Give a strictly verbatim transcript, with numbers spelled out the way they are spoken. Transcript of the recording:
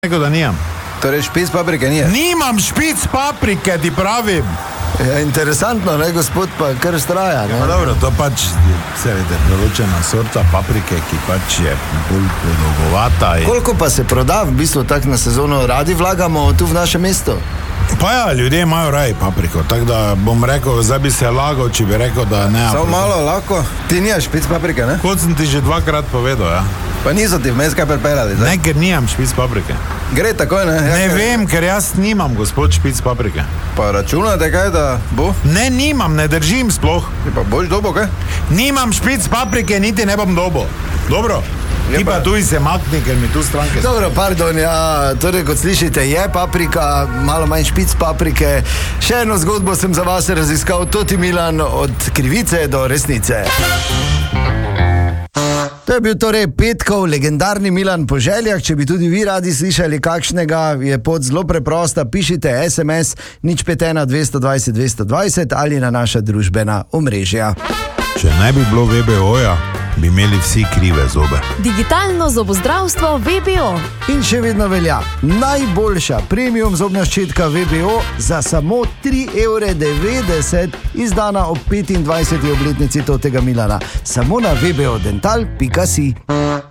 Rekel, da nimam. Torej špic paprike nije? Nimam špic paprike, ti pravim. Ja, interesantno, ne, gospod, pa kar straja. Ja, dobro, to pač, se vede, določena sorta paprike, ki pač je bolj dolgovata. In... Koliko pa se proda, v bistvu tak na sezono radi vlagamo tu v naše mesto? Pa ja, ljudje imajo raje papriko, tako da bom rekel, zdaj bi se lagal, če bi rekel, da ne. Samo malo, lahko. Ti nimaš špic paprike, ne? Kot sem ti že dvakrat povedal, ja. Pa niso ti vmes kaj pripeljali, zdaj? Ne, ker nimam špic paprike. Gre takoj, ne? Ne ja, vem, ker jaz nimam, gospod, špic paprike. Pa računate kaj, da bo? Ne, nimam, ne držim sploh. Ti pa boš dobo, kaj? Nimam špic paprike, niti ne bom dobo. Dobro? Ti pa tu se makni, ker mi tu stranke... Dobro, pardon, ja, torej kot slišite, je paprika, malo manj špic paprike. Še eno zgodbo sem za vas raziskal, Toti Milan, od krivice do resnice. To je bil torej petkov legendarni Milan po željah. Če bi tudi vi radi slišali kakšnega, je pot zelo preprosta. Pišite es em es nič pet ena dvesto dvajset dvesto dvajset ali na naša družbena omrežja. Če ne bi bilo ve be oja, bi imeli vsi krive zobe. Digitalno zobozdravstvo ve be o. In še vedno velja najboljša premium zobna ščitka ve be o za samo tri evre devetdeset, izdana ob petindvajseti obletnici Totega Milana. Samo na ve be o dental pika si.